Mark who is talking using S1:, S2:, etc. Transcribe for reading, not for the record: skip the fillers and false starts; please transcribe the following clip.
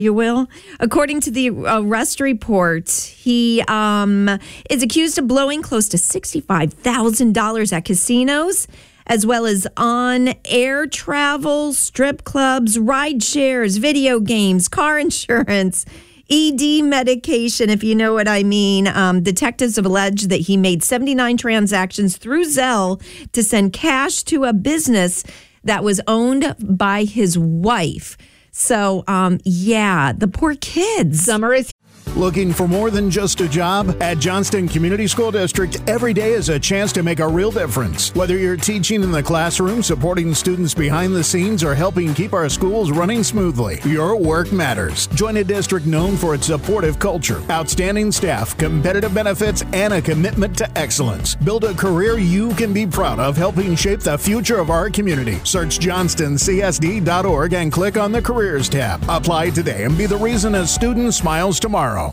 S1: You will. According to the arrest report, he is accused of blowing close to $65,000 at casinos, as well as on-air travel, strip clubs, ride shares, video games, car insurance, ED medication, if you know what I mean. Detectives have alleged that he made 79 transactions through Zelle to send cash to a business that was owned by his wife. So, the poor kids.
S2: Summer is
S3: Looking for more than just a job? At Johnston Community School District, every day is a chance to make a real difference. Whether you're teaching in the classroom, supporting students behind the scenes, or helping keep our schools running smoothly, your work matters. Join a district known for its supportive culture, outstanding staff, competitive benefits, and a commitment to excellence. Build a career you can be proud of, helping shape the future of our community. Search johnstoncsd.org and click on the Careers tab. Apply today and be the reason a student smiles tomorrow.